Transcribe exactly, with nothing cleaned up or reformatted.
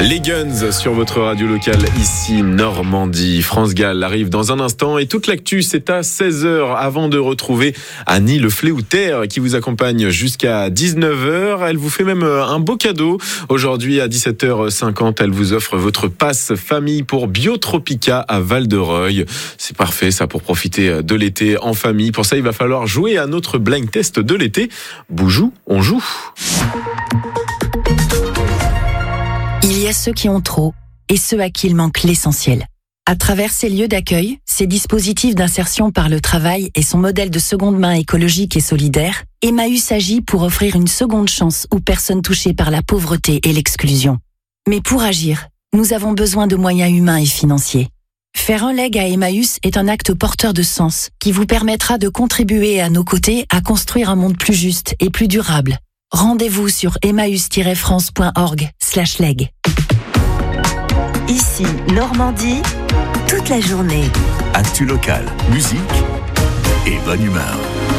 Les Guns sur votre radio locale ici Normandie. France Gall arrive dans un instant et toute l'actu c'est à seize heures avant de retrouver Annie Le Fléoutaire qui vous accompagne jusqu'à dix-neuf heures. Elle vous fait même un beau cadeau. Aujourd'hui à dix-sept heures cinquante, elle vous offre votre passe famille pour Biotropica à Val-de-Reuil. C'est parfait ça pour profiter de l'été en famille. Pour ça il va falloir jouer à notre blind test de l'été. Boujou, on joue. Il y a ceux qui ont trop et ceux à qui il manque l'essentiel. À travers ces lieux d'accueil, ces dispositifs d'insertion par le travail et son modèle de seconde main écologique et solidaire, Emmaüs agit pour offrir une seconde chance aux personnes touchées par la pauvreté et l'exclusion. Mais pour agir, nous avons besoin de moyens humains et financiers. Faire un leg à Emmaüs est un acte porteur de sens qui vous permettra de contribuer à nos côtés à construire un monde plus juste et plus durable. Rendez-vous sur emmaüs tiret france point org slash leg. Ici, Normandie, toute la journée. Actu locale, musique et bonne humeur.